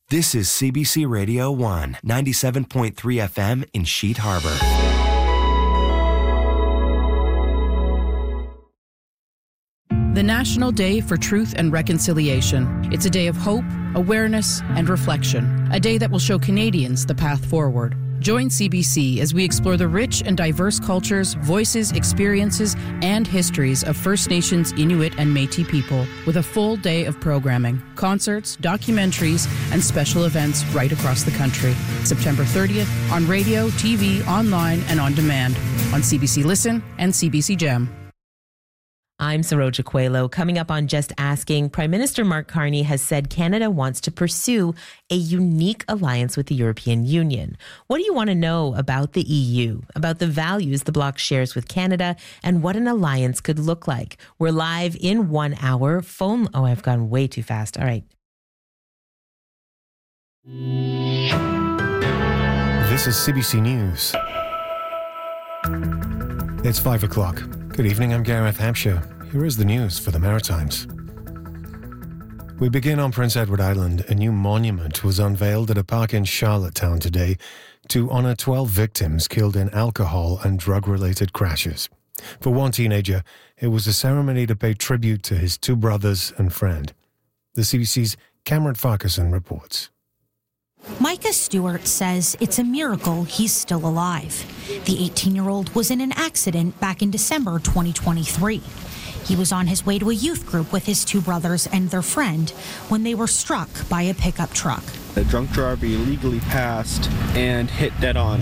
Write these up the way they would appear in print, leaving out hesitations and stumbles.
This is CBC Radio 1, 97.3 FM in Sheet Harbor. The National Day for Truth and Reconciliation. It's a day of hope, awareness, and reflection. A day that will show Canadians the path forward. Join CBC as we explore the rich and diverse cultures, voices, experiences, and histories of First Nations, Inuit, and Métis people with a full day of programming, concerts, documentaries, and special events right across the country. September 30th on radio, TV, online, and on demand on CBC Listen and CBC Gem. I'm Saroja Coelho. Coming up on Just Asking, Prime Minister Mark Carney has said Canada wants to pursue a unique alliance with the European Union. What do you want to know about the EU, about the values the bloc shares with Canada, and what an alliance could look like? We're live in 1 hour. I've gone way too fast. All right. This is CBC News. It's 5 o'clock. Good evening, I'm Gareth Hampshire. Here is the news for the Maritimes. We begin on Prince Edward Island. A new monument was unveiled at a park in Charlottetown today to honour 12 victims killed in alcohol and drug-related crashes. For one teenager, it was a ceremony to pay tribute to his two brothers and friend. The CBC's Cameron Farquharson reports. Micah Stewart says it's a miracle he's still alive. The 18-year-old was in an accident back in December 2023. He was on his way to a youth group with his two brothers and their friend when they were struck by a pickup truck. The drunk driver illegally passed and hit dead on,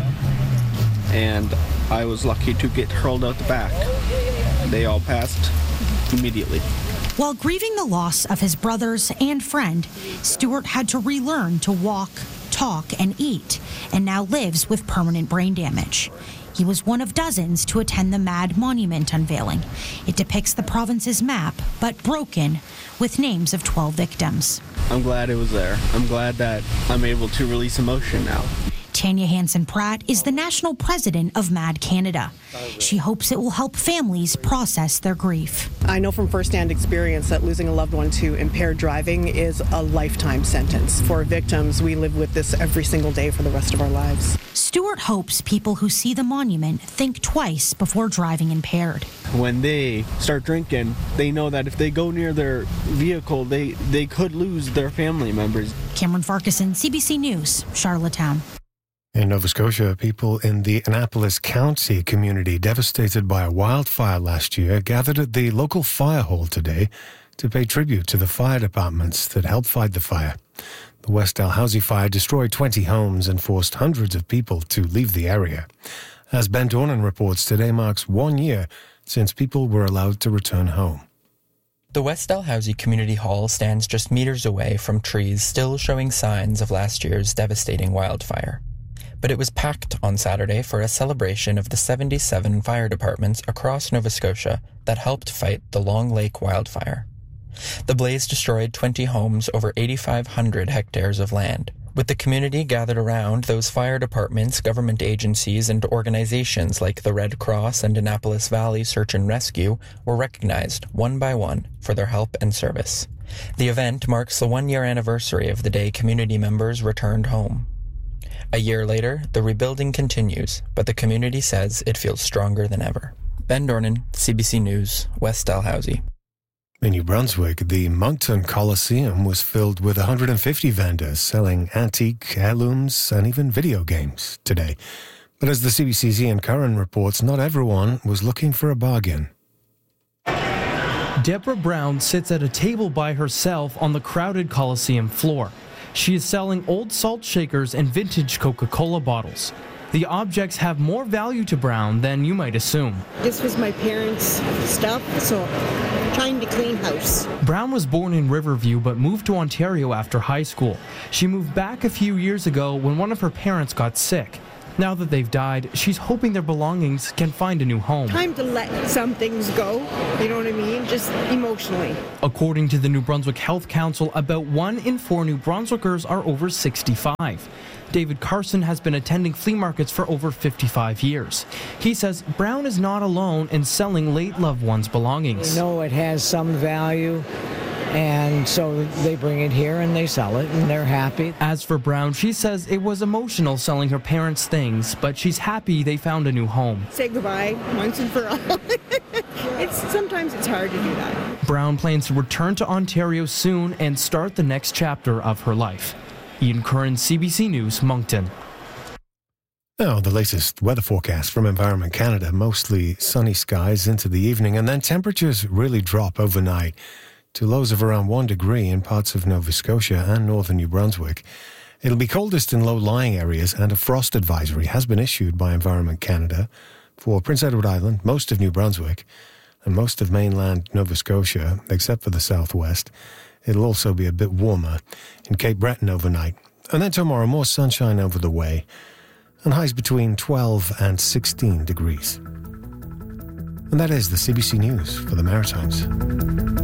and I was lucky to get hurled out the back. They all passed immediately. While grieving the loss of his brothers and friend, Stewart had to relearn to walk, talk, and eat, and now lives with permanent brain damage. He was one of dozens to attend the MAD Monument unveiling. It depicts the province's map, but broken, with names of 12 victims. I'm glad it was there. I'm glad that I'm able to release emotion now. Tanya Hansen-Pratt is the national president of MAD Canada. She hopes it will help families process their grief. I know from firsthand experience that losing a loved one to impaired driving is a lifetime sentence. For victims, we live with this every single day for the rest of our lives. Stewart hopes people who see the monument think twice before driving impaired. When they start drinking, they know that if they go near their vehicle, they could lose their family members. Cameron Farquharson, CBC News, Charlottetown. In Nova Scotia, people in the Annapolis County community devastated by a wildfire last year gathered at the local fire hall today to pay tribute to the fire departments that helped fight the fire. The West Dalhousie fire destroyed 20 homes and forced hundreds of people to leave the area. As Ben Dornan reports, today marks 1 year since people were allowed to return home. The West Dalhousie Community Hall stands just meters away from trees still showing signs of last year's devastating wildfire. But it was packed on Saturday for a celebration of the 77 fire departments across Nova Scotia that helped fight the Long Lake wildfire. The blaze destroyed 20 homes over 8,500 hectares of land. With the community gathered around, those fire departments, government agencies, and organizations like the Red Cross and Annapolis Valley Search and Rescue were recognized one by one for their help and service. The event marks the 1-year anniversary of the day community members returned home. A year later, the rebuilding continues, but the community says it feels stronger than ever. Ben Dornan, CBC News, West Dalhousie. In New Brunswick, the Moncton Coliseum was filled with 150 vendors selling antique, heirlooms, and even video games today. But as the CBC's Ian Curran reports, not everyone was looking for a bargain. Deborah Brown sits at a table by herself on the crowded Coliseum floor. She is selling old salt shakers and vintage Coca-Cola bottles. The objects have more value to Brown than you might assume. This was my parents' stuff, so trying to clean house. Brown was born in Riverview but moved to Ontario after high school. She moved back a few years ago when one of her parents got sick. Now that they've died, she's hoping their belongings can find a new home. Time to let some things go, you know what I mean? Just emotionally. According to the New Brunswick Health Council, about 1 in 4 New Brunswickers are over 65. David Carson has been attending flea markets for over 55 years. He says Brown is not alone in selling late loved ones' belongings. We know it has some value, And so they bring it here and they sell it and they're happy. As for Brown, she says it was emotional selling her parents' things, but she's happy they found a new home. Say goodbye once and for all. Sometimes it's hard to do that. Brown plans to return to Ontario soon and start the next chapter of her life. Ian Curran, CBC News, Moncton. Now, the latest weather forecast from Environment Canada. Mostly sunny skies into the evening, and then temperatures really drop overnight to lows of around 1 degree in parts of Nova Scotia and northern New Brunswick. It'll be coldest in low-lying areas, and a frost advisory has been issued by Environment Canada for Prince Edward Island, most of New Brunswick, and most of mainland Nova Scotia, except for the southwest. It'll also be a bit warmer in Cape Breton overnight. And then tomorrow, more sunshine over the way, and highs between 12 and 16 degrees. And that is the CBC News for the Maritimes.